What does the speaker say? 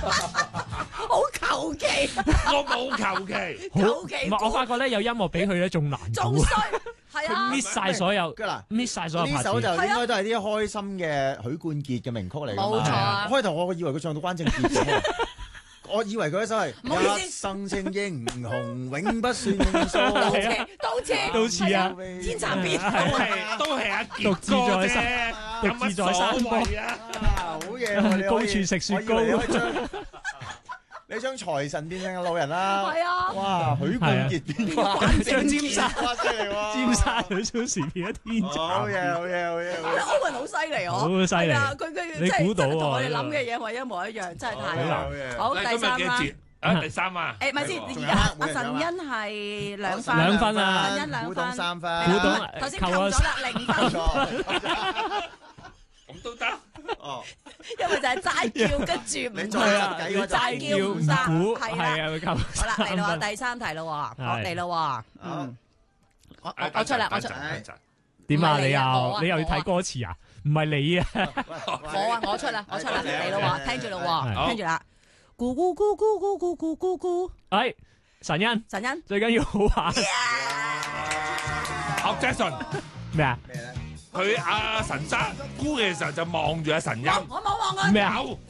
好求其， 我冇求其。 求其。 唔係我發覺咧有音樂俾佢咧仲難估仲衰，係啊。 佢搣晒所有嗱， 搣晒所有呢拍子。 首就應該都係啲開心嘅許冠傑嘅名曲嚟㗎嘛。 冇錯啊開頭我以為佢唱到關正傑咁喎，我以為佢嗰首係唔好意思一生稱英雄，永不算命數。 都似啊天蠶變。 都係阿傑獨自在哥啫山， 有獨自在乜山所謂啊？ 好嘢喎！你可以高處食雪糕我以為你將財神變成個老人啦。 係啊哇！許冠傑變關正傑， 將尖沙哇犀利喎！ 尖沙咀小時變咗天蠶。 好嘢，好嘢，好嘢，好嘢！ 歐文好犀利， 好犀利係啊，佢你估到喎同我哋諗嘅嘢係一模一樣，真係太好。好， 嗱第三啦。 今日嘅節啊，第三啊， 誒，咪先， 仲有而家每人有阿陳欣係兩分， 兩分啊陳欣兩古董分， 三分， 古董頭先扣咗扣咗啦，0分， 咁都得。 哦， 因為就係齋叫，跟住唔你再係啊計嗰陣齋叫唔唔殺， 估係啦。 係啊，會扣好啦，嚟啦 3分喎，第三題啦喎，好係嚟啦喎，我出啦，我出。 點啊？你唔係你啊我又啊你又要睇歌詞啊？唔係你啊？ 我出啦，嚟啦喎，聽住啦係喎，聽住啦，咕咕咕咕咕咕咕咕咕， 哎，神恩陳欣， 最緊要好玩學 Jason， 咩啊？ 咩咧？ 佢阿神沙估嘅時候就望住阿神欣， 我冇望佢， 咩啊？ 有